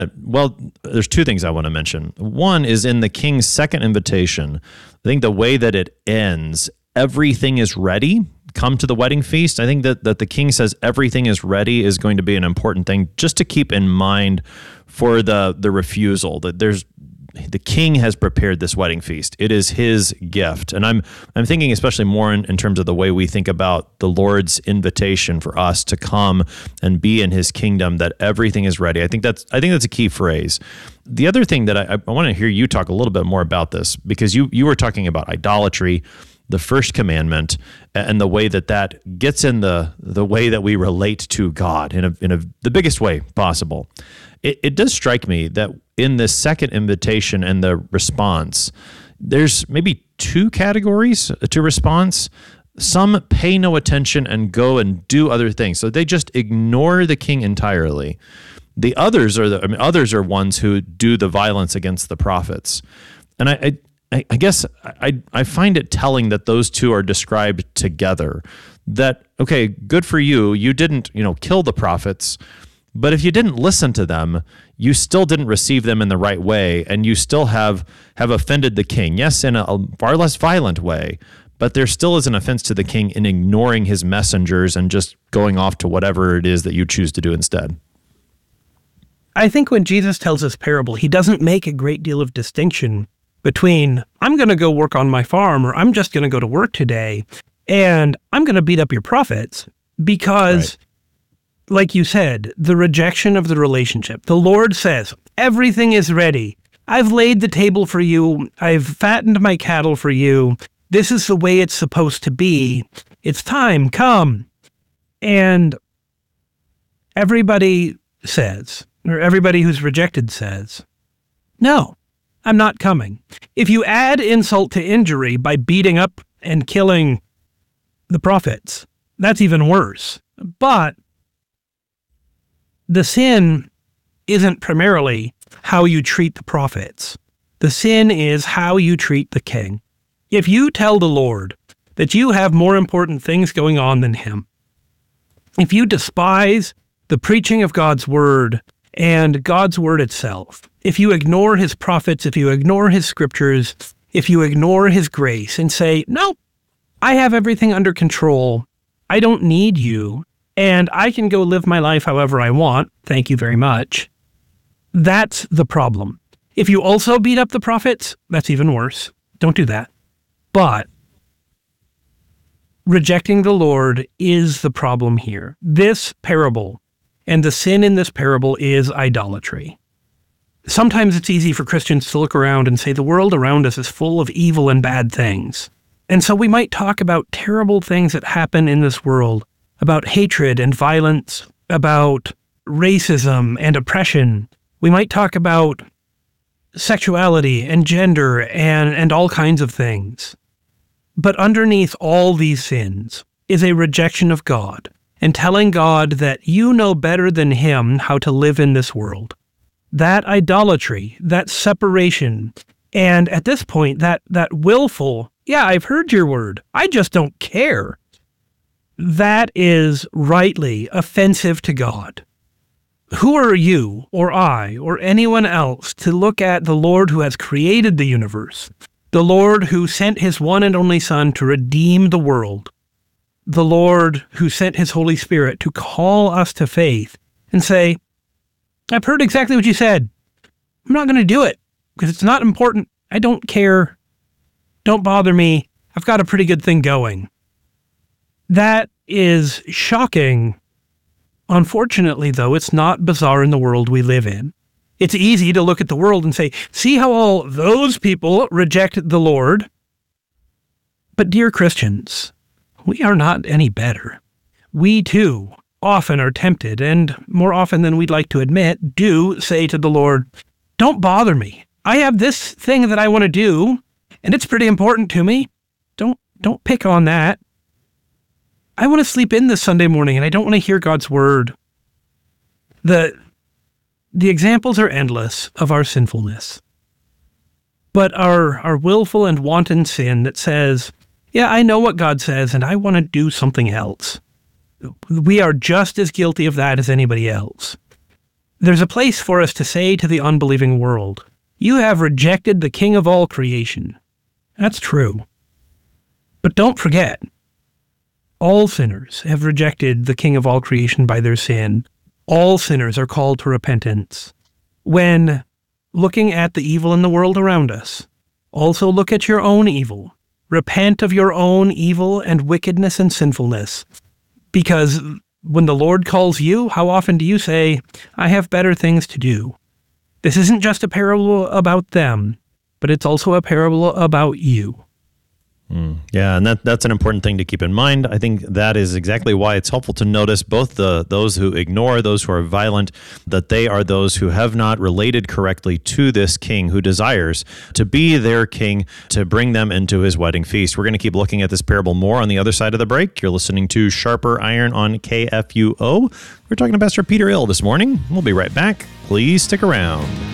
Well, there's two things I want to mention. One is in the king's second invitation. I think the way that it ends, everything is ready. Come to the wedding feast. I think that the king says everything is ready is going to be an important thing just to keep in mind for the refusal, that the king has prepared this wedding feast. It is his gift. And I'm thinking especially more in terms of the way we think about the Lord's invitation for us to come and be in his kingdom, that everything is ready. I think that's a key phrase. The other thing that I want to hear you talk a little bit more about this, because you were talking about idolatry, the first commandment, and the way that gets in the way that we relate to God in the biggest way possible. It does strike me that in the second invitation and the response, there's maybe two categories to response. Some pay no attention and go and do other things. So they just ignore the king entirely. The others are ones who do the violence against the prophets. And I guess I find it telling that those two are described together. That, okay, good for you. You didn't, kill the prophets, but if you didn't listen to them, you still didn't receive them in the right way, and you still have offended the king. Yes, in a far less violent way, but there still is an offense to the king in ignoring his messengers and just going off to whatever it is that you choose to do instead. I think when Jesus tells this parable, he doesn't make a great deal of distinction between, I'm going to go work on my farm, or I'm just going to go to work today, and I'm going to beat up your prophets, because, like you said, the rejection of the relationship. The Lord says, everything is ready. I've laid the table for you. I've fattened my cattle for you. This is the way it's supposed to be. It's time, come. And everybody says, or everybody who's rejected says, no, I'm not coming. If you add insult to injury by beating up and killing the prophets, that's even worse. But the sin isn't primarily how you treat the prophets. The sin is how you treat the king. If you tell the Lord that you have more important things going on than him, if you despise the preaching of God's word and God's word itself, if you ignore his prophets, if you ignore his scriptures, if you ignore his grace and say, no, I have everything under control, I don't need you, and I can go live my life however I want, thank you very much, that's the problem. If you also beat up the prophets, that's even worse. Don't do that. But rejecting the Lord is the problem here. This parable and the sin in this parable is idolatry. Sometimes it's easy for Christians to look around and say the world around us is full of evil and bad things. And so we might talk about terrible things that happen in this world, about hatred and violence, about racism and oppression. We might talk about sexuality and gender and all kinds of things. But underneath all these sins is a rejection of God and telling God that you know better than him how to live in this world. That idolatry, that separation, and at this point, that willful, yeah, I've heard your word, I just don't care. That is rightly offensive to God. Who are you, or I, or anyone else to look at the Lord who has created the universe, the Lord who sent his one and only Son to redeem the world, the Lord who sent his Holy Spirit to call us to faith and say, I've heard exactly what you said. I'm not going to do it because it's not important. I don't care. Don't bother me. I've got a pretty good thing going. That is shocking. Unfortunately, though, it's not bizarre in the world we live in. It's easy to look at the world and say, see how all those people reject the Lord. But dear Christians, we are not any better. We too often are tempted, and more often than we'd like to admit, do say to the Lord, don't bother me. I have this thing that I want to do, and it's pretty important to me. Don't pick on that. I want to sleep in this Sunday morning, and I don't want to hear God's word. The examples are endless of our sinfulness. But our willful and wanton sin that says, yeah, I know what God says, and I want to do something else. We are just as guilty of that as anybody else. There's a place for us to say to the unbelieving world, you have rejected the King of all creation. That's true. But don't forget, all sinners have rejected the King of all creation by their sin. All sinners are called to repentance. When looking at the evil in the world around us, also look at your own evil. Repent of your own evil and wickedness and sinfulness. Because when the Lord calls you, how often do you say, I have better things to do? This isn't just a parable about them, but it's also a parable about you. Yeah, and that's an important thing to keep in mind. I think that is exactly why it's helpful to notice both those who ignore, those who are violent, that they are those who have not related correctly to this king who desires to be their king, to bring them into his wedding feast. We're going to keep looking at this parable more on the other side of the break. You're listening to Sharper Iron on KFUO. We're talking to Pastor Peter Ill this morning. We'll be right back. Please stick around.